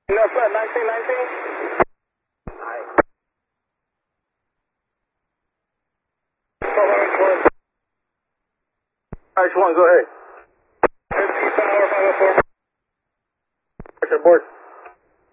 No front, 1919. Nice one, go ahead. 15 power, 504. Board.